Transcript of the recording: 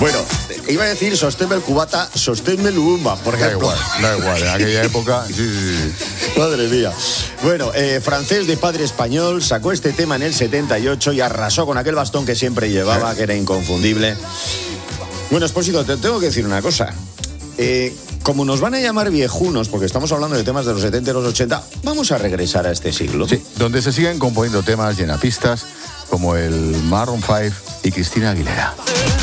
Bueno, iba a decir sosténme el cubata, sosténme el umba, por ejemplo. Da igual, en aquella época, sí. Madre mía. Bueno, francés de padre español, sacó este tema en el 78 y arrasó con aquel bastón que siempre llevaba, que era inconfundible. Bueno, Expósito, te tengo que decir una cosa. Como nos van a llamar viejunos, porque estamos hablando de temas de los 70 y los 80, vamos a regresar a este siglo. Sí, donde se siguen componiendo temas llenapistas como el Maroon 5 y Cristina Aguilera.